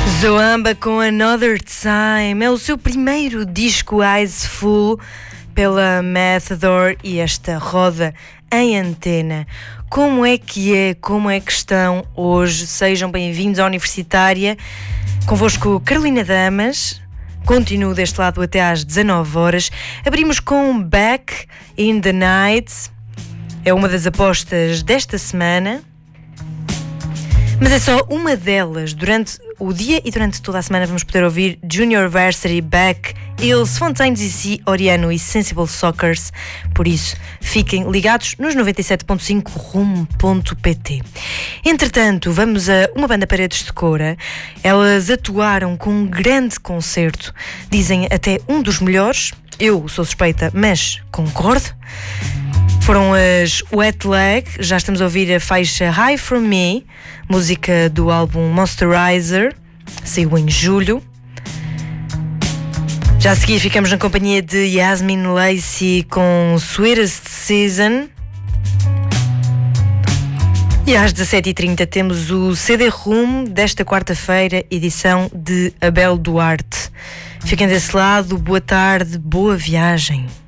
Zoamba com Another Time. É o seu primeiro disco Eyes Full pela Matador e esta roda em antena. Como é que estão hoje? Sejam bem-vindos à Universitária. Convosco Carolina Damas. Continuo deste lado até às 19 horas. Abrimos com Back in the Night. É uma das apostas desta semana. Mas é só uma delas. Durante o dia e durante toda a semana vamos poder ouvir Junior Varsity, Beck, Hills, Fontaines DC, Oriano e Sensible Soccers. Por isso, fiquem ligados nos 97.5 rumo.pt. Entretanto, vamos a uma banda Paredes de Coura. Elas atuaram com um grande concerto. Dizem até um dos melhores. Eu sou suspeita, mas concordo. Foram as Wet Leg, já estamos a ouvir a faixa High From Me, música do álbum Monsterizer, saiu em julho. Já a seguir ficamos na companhia de Yasmin Lacey com Sweetest Season. E às 17h30 temos o CD-ROM desta quarta-feira, edição de Abel Duarte. Fiquem desse lado, boa tarde, boa viagem.